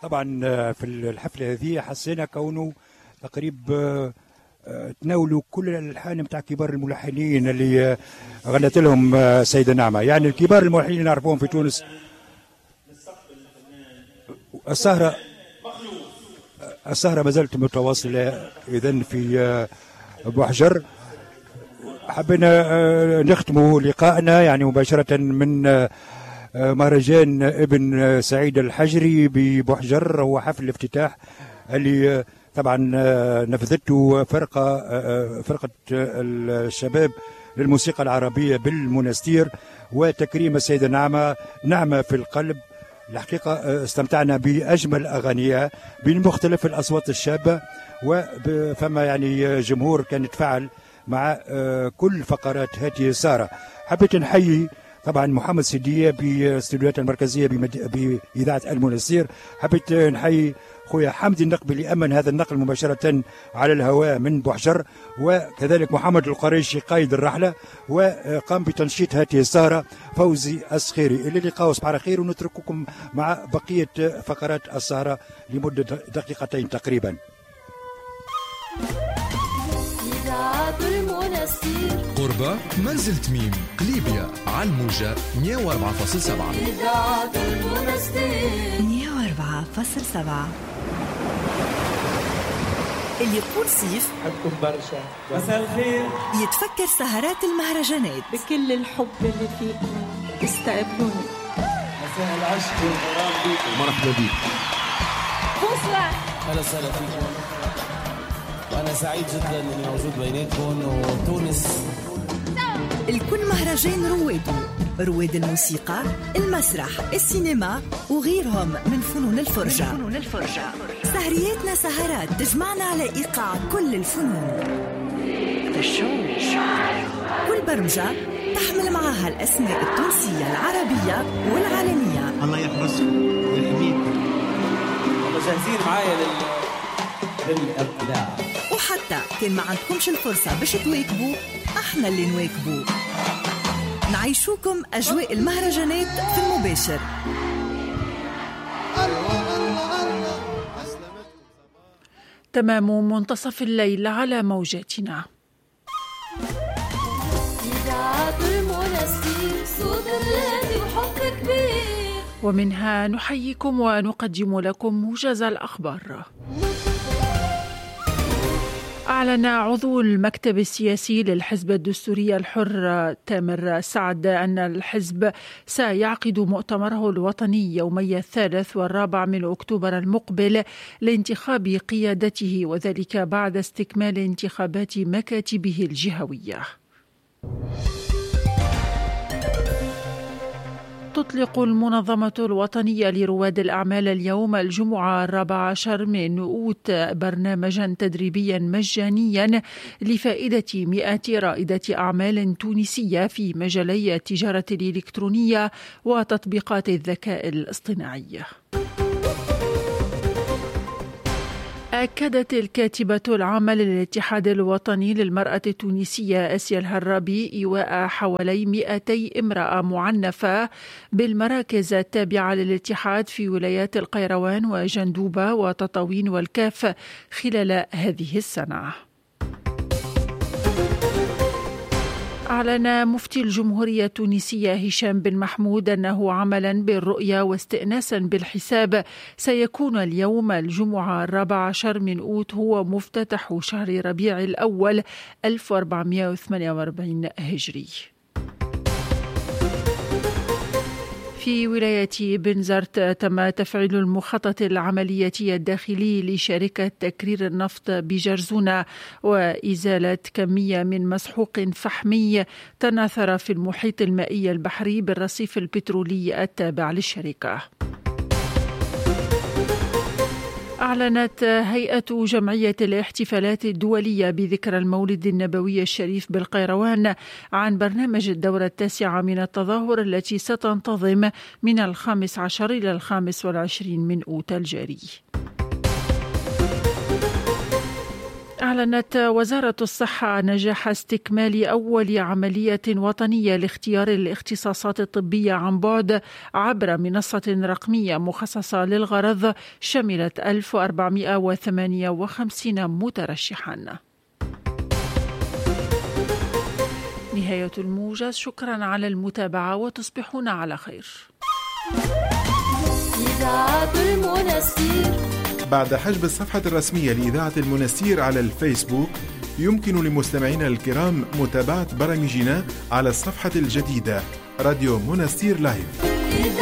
طبعا في الحفلة هذه حسينا كونه تقريب تناولوا كل الألحان متاع كبار الملحنين اللي غنت لهم سيدة نعمة. يعني الكبار الملحنين اللي نعرفوهم في تونس. السهرة ما زالت متواصلة إذن في بوحجر. حبينا نختم لقائنا يعني مباشرة من مهرجان ابن سعيد الحجري ببوحجر. هو حفل الافتتاح اللي طبعا نفذته فرقة الشباب للموسيقى العربية بالمنستير وتكريم السيدة نعمة في القلب. الحقيقة استمتعنا بأجمل أغانيها بمختلف الأصوات الشابة، وفما يعني جمهور كان يتفاعل مع كل فقرات هذه السهرة. حبيت نحيي طبعا محمد سيدية باستديوهات المركزية بإذاعة المنستير. حبيت نحيي خويا حمدي النقبي اللي أمن هذا النقل مباشرة على الهواء من بوحجر، وكذلك محمد القريشي قائد الرحلة، وقام بتنشيط هذه السهرة فوزي الصخيري. إلى اللقاء صباح الخير، ونترككم مع بقية فقرات السهرة لمدة دقيقتين تقريبا. قربة منزل تميم قليبية على الموجة 104.7 104.7. اللي يقول صيف حبكم برشا. مساء الخير. يتفكر سهرات المهرجانات بكل الحب اللي فيكم استقبلوني. مساء العشق والغرام بيكم. مرحبا بيك. بونسوار. أهلا وسهلا فيكم. وأنا سعيد جدا إني موجود بيناتكم. وتونس الكل مهرجان رواد الموسيقى، المسرح، السينما وغيرهم من فنون الفرجة. سهرياتنا سهرات تجمعنا على إيقاع كل الفنون. كل برمجة تحمل معها الأسماء التونسية العربية والعالمية. الله يحفظكم ويحميكم. والله جاهزين معايا للإبداع. وحتى كان ما عندكمش الفرصة باش تواكبوا، احنا اللي نواكبوا. نعيشوكم أجواء المهرجانات في المباشر. تمام منتصف الليل على موجاتنا. ومنها نحييكم ونقدم لكم موجز الأخبار. أعلن عضو المكتب السياسي للحزب الدستوري الحر تامر سعد أن الحزب سيعقد مؤتمره الوطني يومي 3 و4 من أكتوبر المقبل لانتخاب قيادته، وذلك بعد استكمال انتخابات مكاتبه الجهوية. تطلق المنظمة الوطنية لرواد الأعمال اليوم الجمعة 14 من أوت برنامجا تدريبيا مجانيا لفائدة 100 رائدة أعمال تونسية في مجالي التجارة الإلكترونية وتطبيقات الذكاء الاصطناعي. أكدت الكاتبة العامة للاتحاد الوطني للمرأة التونسية آسيا الهرابي إيواء حوالي 200 امرأة معنفة بالمراكز التابعة للاتحاد في ولايات القيروان وجندوبة وتطاوين والكاف خلال هذه السنة. أعلن مفتي الجمهورية التونسية هشام بن محمود أنه عملا بالرؤية واستئناسا بالحساب سيكون اليوم الجمعة 14 من أوت هو مفتتح شهر ربيع الأول 1448 هجري. في ولاية بنزرت تم تفعيل المخطط العملياتي الداخلي لشركة تكرير النفط بجرزونة وإزالة كمية من مسحوق فحمي تناثر في المحيط المائي البحري بالرصيف البترولي التابع للشركة. أعلنت هيئة جمعية الاحتفالات الدولية بذكرى المولد النبوي الشريف بالقيروان عن برنامج الدورة 9 من التظاهر التي ستنتظم من 15 إلى 25 من أوت الجاري. أعلنت وزارة الصحة نجاح استكمال أول عملية وطنية لاختيار الاختصاصات الطبية عن بعد عبر منصة رقمية مخصصة للغرض شملت 1458 مترشحاً. نهاية الموجز، شكراً على المتابعة وتصبحون على خير. إذاعة المنستير. بعد حجب الصفحة الرسمية لإذاعة المنستير على الفيسبوك، يمكن لمستمعينا الكرام متابعة برامجنا على الصفحة الجديدة راديو منستير لايف.